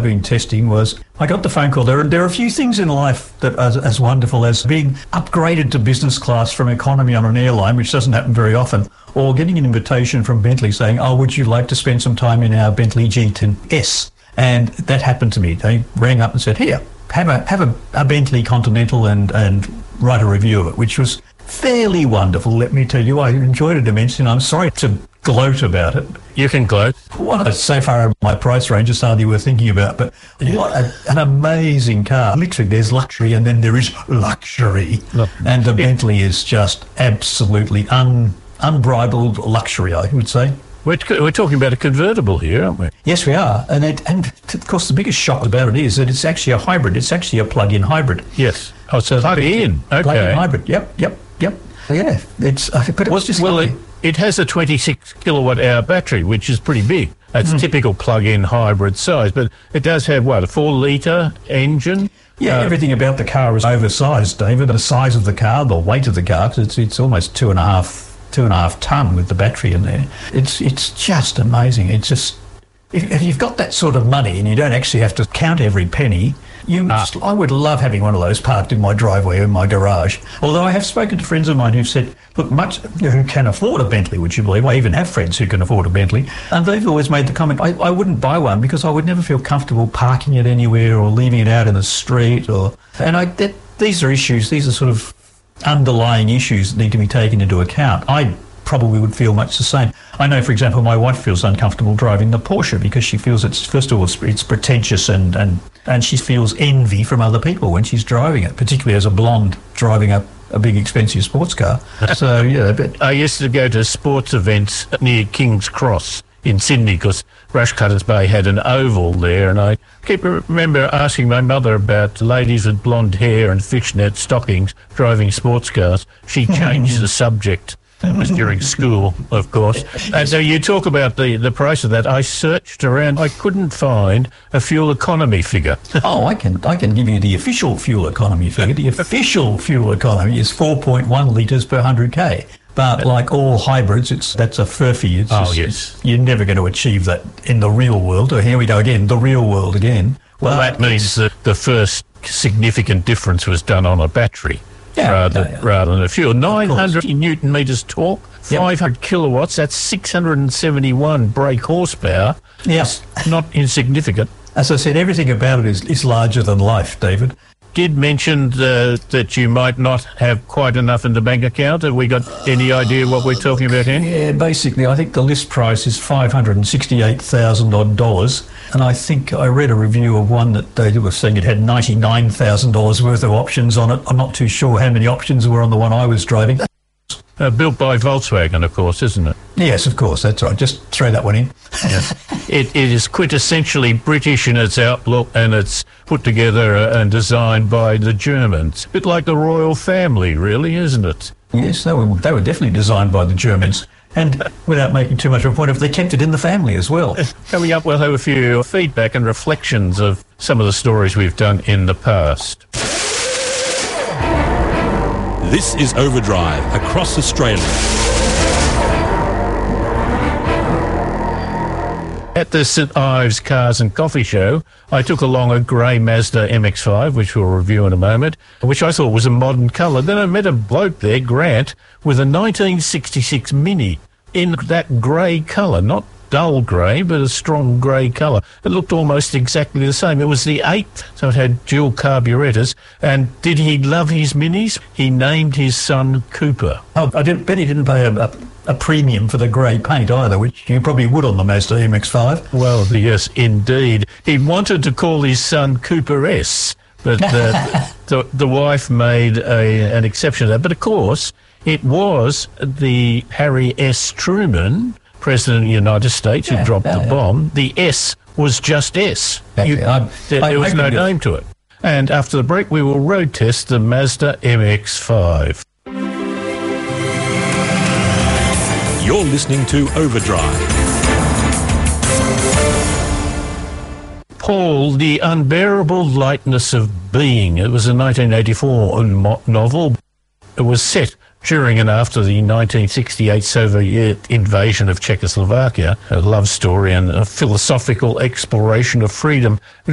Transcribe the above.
been testing was I got the phone call. There are a few things in life that are as wonderful as being upgraded to business class from economy on an airline, which doesn't happen very often, or getting an invitation from Bentley saying, oh, would you like to spend some time in our Bentley G10S? And that happened to me. They rang up and said, here, have a Bentley Continental and write a review of it, which was fairly wonderful, let me tell you. I enjoyed it immensely, and I'm sorry to gloat about it. You can gloat. What so far over my price range is hardly worth thinking about, but what an amazing car. Literally, there's luxury and then there is luxury. Look, and the Bentley is just absolutely unbridled luxury, I would say. We're talking about a convertible here, aren't we? Yes, we are. And of course, the biggest shock about it is that it's actually a hybrid. It's actually a plug-in hybrid. Yes. Oh, so plug-in. Okay. Plug-in hybrid. Yep. Yeah. But it was just lovely. It has a 26 kilowatt hour battery, which is pretty big. It's typical plug-in hybrid size, but it does have, a 4-litre engine? Yeah, everything about the car is oversized, David. The size of the car, the weight of the car, it's almost 2.5 tonne with the battery in there. It's just amazing. It's just, if you've got that sort of money and you don't actually have to count every penny, I would love having one of those parked in my driveway or in my garage. Although I have spoken to friends of mine who've said, look, who can afford a Bentley, would you believe? I even have friends who can afford a Bentley. And they've always made the comment, I wouldn't buy one because I would never feel comfortable parking it anywhere or leaving it out in the street. These are issues, these are sort of underlying issues that need to be taken into account. I probably would feel much the same. I know, for example, my wife feels uncomfortable driving the Porsche because she feels first of all, it's pretentious and she feels envy from other people when she's driving it, particularly as a blonde driving a big expensive sports car. So, yeah. But I used to go to sports events near King's Cross in Sydney because Rushcutters Bay had an oval there, and I remember asking my mother about ladies with blonde hair and fishnet stockings driving sports cars. She changed the subject. That was during school, of course. And so you talk about the price of that. I searched around. I couldn't find a fuel economy figure. Oh, I can give you the official fuel economy figure. The official fuel economy is 4.1 litres per 100k. But like all hybrids, that's a furphy. Yes. You're never going to achieve that in the real world. Here we go again, the real world again. Well, that means that the first significant difference was done on a battery. Rather than a fuel. 900 newton metres torque, 500 kilowatts, that's 671 brake horsepower. Yes. Not insignificant. As I said, everything about it is larger than life, David. Did mention that you might not have quite enough in the bank account. Have we got any idea what we're talking about here? Yeah, basically, I think the list price is $568,000 odd. And I think I read a review of one that they were saying it had $99,000 worth of options on it. I'm not too sure how many options were on the one I was driving. Built by Volkswagen, of course, isn't it? Yes, of course, that's right. Just throw that one in. Yes. It is quintessentially British in its outlook, and it's put together and designed by the Germans. A bit like the royal family, really, isn't it? Yes, they were definitely designed by the Germans. And without making too much of a point of, they kept it in the family as well. Coming up, we'll have a few feedback and reflections of some of the stories we've done in the past. This is Overdrive across Australia. At the St Ives Cars and Coffee Show, I took along a grey Mazda MX-5, which we'll review in a moment, which I thought was a modern colour. Then I met a bloke there, Grant, with a 1966 Mini in that grey colour, not dull grey, but a strong grey colour. It looked almost exactly the same. It was the 8th, so it had dual carburettors. And did he love his Minis? He named his son Cooper. Oh, I bet he didn't pay a premium for the grey paint either, which you probably would on the Mazda MX-5. Well, yes, indeed. He wanted to call his son Cooper S, but the wife made an exception to that. But, of course, it was the Harry S. Truman, President of the United States, who dropped the bomb. The S was just S. There was no name to it. And after the break, we will road test the Mazda MX-5. You're listening to Overdrive. Paul, The Unbearable Lightness of Being. It was a 1984 novel. It was set during and after the 1968 Soviet invasion of Czechoslovakia, a love story and a philosophical exploration of freedom.